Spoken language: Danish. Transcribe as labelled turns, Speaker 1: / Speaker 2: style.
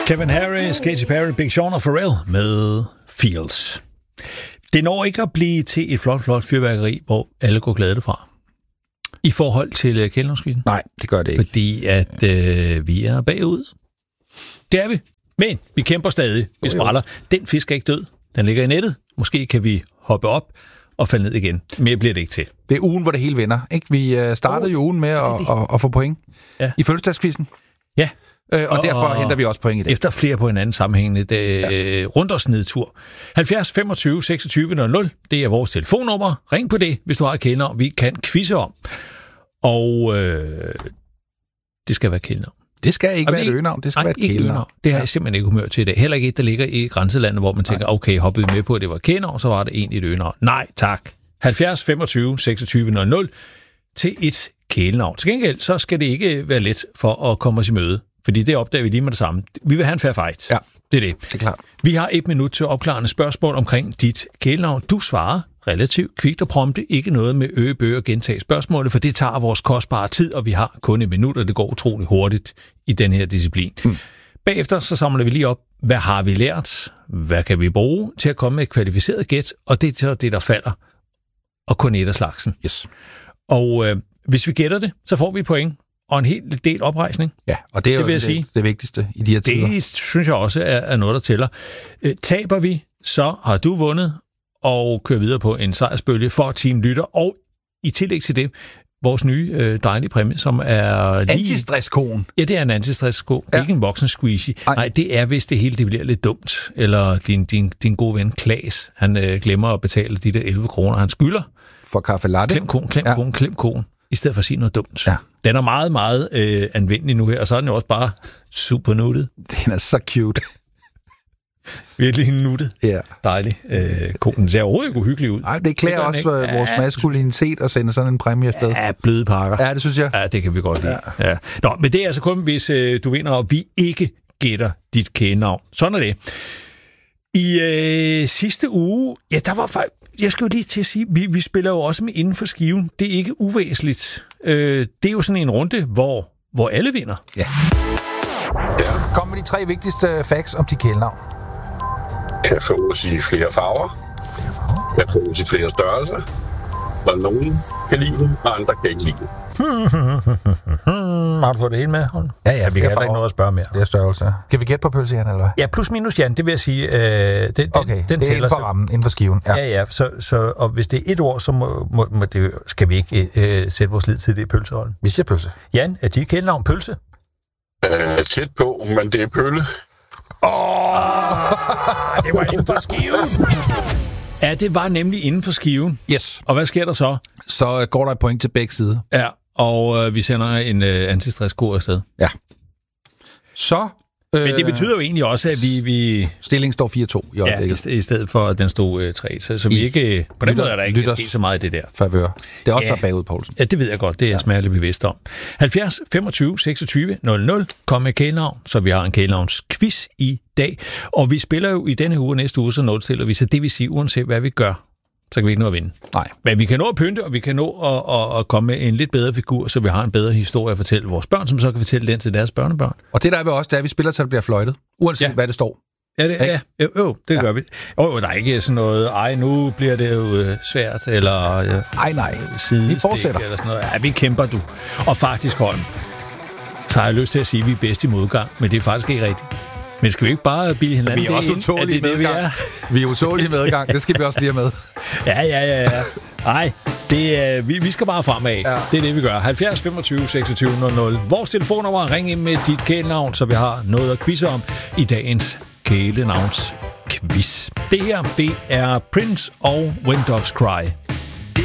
Speaker 1: Kevin Harris, Katy Perry, Big Sean og Pharrell med Fields. Det når ikke at blive til et flot fyrværkeri, hvor alle går glade fra. I forhold til kældnavnsquizzen?
Speaker 2: Nej, det gør det ikke.
Speaker 1: Fordi at vi er bagud. Det er vi. Men vi kæmper stadig. Vi spræller. Den fisk er ikke død. Den ligger i nettet. Måske kan vi hoppe op og falde ned igen. Mere bliver det ikke til.
Speaker 2: Det er ugen, hvor det hele vender. Ikke? Vi startede jo ugen med at få point i fødselsdagsquizzen.
Speaker 1: Ja.
Speaker 2: Og derfor henter vi også point i dag.
Speaker 1: Efter flere på hinanden sammenhængende rundt os nedtur. 70 25 26 00. Det er vores telefonnummer. Ring på det, hvis du har et kældnavn, vi kan quizze om. Og det skal være kældnavn.
Speaker 2: Det skal ikke være et øgenavn, det skal være et kældnavn.
Speaker 1: Det har jeg simpelthen ikke humør til i dag. Heller ikke et, der ligger i grænselandet, hvor man tænker, okay, hoppede med på, at det var kældnavn, så var det egentlig et øgenavn. Nej, tak. 70 25 26 00 til et kældnavn. Til gengæld, så skal det ikke være let for at komme os i møde. Fordi det opdager vi lige med det samme. Vi vil have en fair fight.
Speaker 2: Ja,
Speaker 1: det er det.
Speaker 2: Det er klart.
Speaker 1: Vi har 1 minut til opklarende spørgsmål omkring dit kælenavn. Du svarer relativt kvikt og prompte. Ikke noget med øgebøger og gentage spørgsmålet, for det tager vores kostbare tid, og vi har kun 1 minut, og det går utroligt hurtigt i den her disciplin. Bagefter så samler vi lige op, hvad har vi lært? Hvad kan vi bruge til at komme med et kvalificeret gæt? Og det er så det, der falder. Og kun et af slagsen.
Speaker 2: Yes.
Speaker 1: Og hvis vi gætter det, så får vi point. Og en helt del oprejsning.
Speaker 2: Ja, og det er jo det vigtigste i de her tider.
Speaker 1: Det synes jeg også er noget, der tæller. Taber vi, så har du vundet og kører videre på en sejrsbølge for Team Lytter. Og i tillæg til det, vores nye dejlige præmie, som er...
Speaker 2: Antistress-koen.
Speaker 1: Ja, det er en antistress-ko. Ja. Ikke en voksen squeezy. Nej, det er, hvis det hele det bliver lidt dumt. Eller din gode ven Klaas, han glemmer at betale de der 11 kroner, han skylder.
Speaker 2: For kaffe latte.
Speaker 1: Klem koen. I stedet for at sige noget dumt. Ja. Den er meget, meget anvendelig nu her, og så er den jo også bare super nuttet.
Speaker 2: Den er så cute.
Speaker 1: Virkelig nuttet.
Speaker 2: Ja.
Speaker 1: Dejlig. Den ser overhovedet ikke uhyggelig ud.
Speaker 2: Nej, det klæder også vores maskulinitet at sende sådan en præmie afsted.
Speaker 1: Ja, bløde pakker.
Speaker 2: Ja, det synes jeg.
Speaker 1: Ja, det kan vi godt lide. Ja. Nå, men det er altså kun, hvis du vinder, og vi ikke gætter dit kælenavn. Sådan er det. I sidste uge, ja, der var faktisk... Jeg skal jo lige til at sige, vi spiller jo også med inden for skiven. Det er ikke uvæsentligt. Det er jo sådan en runde, hvor alle vinder.
Speaker 2: Ja. Kom med de 3 vigtigste facts om dit kælenavn.
Speaker 3: Kan fås i flere farver. Kan fås i flere størrelser. Der er nogen kan lide det, og andre kan ikke lide det.
Speaker 1: Har du fået det hele med?
Speaker 2: Ja,
Speaker 1: vi kan heller ikke noget at spørge mere.
Speaker 2: Det er størrelse. Kan vi gætte på pølse, Jan, eller hvad?
Speaker 1: Ja, plus minus, Jan, det vil jeg sige. Den
Speaker 2: det er inden for rammen, inden for skiven.
Speaker 1: Ja, så og hvis det er et ord, så må det, skal vi ikke sætte vores lid til det pølsehold.
Speaker 2: Vi siger pølse.
Speaker 1: Jan, er dit kælenavn pølse?
Speaker 3: Tæt på, men det er pølle.
Speaker 1: Det var inden for skiven. Ja, det var nemlig inden for skiven.
Speaker 2: Yes.
Speaker 1: Og hvad sker der så?
Speaker 2: Så går der et point til begge sider.
Speaker 1: Ja, og vi sender en antistress-ko afsted.
Speaker 2: Ja. Så...
Speaker 1: Men det betyder jo egentlig også, at vi...
Speaker 2: Stillingen står 4-2 i øjeblikket.
Speaker 1: Ja, i stedet for, at den stod 3. Så vi ikke... På den måde er der ikke sket så meget af det der.
Speaker 2: Favør. Det er også der bagud, Poulsen.
Speaker 1: Ja, det ved jeg godt. Det er jeg smerteligt bevidst om. 70 25 26 00. Kom med kælenavn, så vi har en kælenavnsquiz i dag. Og vi spiller jo i denne uge og næste uge, så nulstiller vi. Så det vil sige, uanset hvad vi gør, så kan vi ikke nå at vinde.
Speaker 2: Nej.
Speaker 1: Men vi kan nå at pynte, og vi kan nå at komme med en lidt bedre figur, så vi har en bedre historie at fortælle vores børn, som så kan fortælle den til deres børnebørn.
Speaker 2: Og det der er vi også, det er, at vi spiller, til det bliver fløjtet. Uanset hvad det står.
Speaker 1: Ja, det gør vi. Der er ikke sådan noget, nu bliver det jo svært, eller
Speaker 2: nej.
Speaker 1: Sidestik,
Speaker 2: vi fortsætter.
Speaker 1: Eller sådan noget. Ja, vi kæmper, du. Og faktisk, Holm, så har jeg lyst til at sige, at vi er bedst i modgang, men det er faktisk ikke rigtigt. Men skal vi ikke bare bilde hinanden?
Speaker 2: Vi er også utålige medgang. Vi er utålige medgang, det skal vi også lige have med.
Speaker 1: Ja. Nej, vi skal bare fremad. Ja. Det er det, vi gør. 70 25 26 00. Vores telefonnummer, ring ind med dit kælenavn, så vi har noget at quizze om i dagens kælenavns quiz. Det her, det er Prince og When Doves Cry.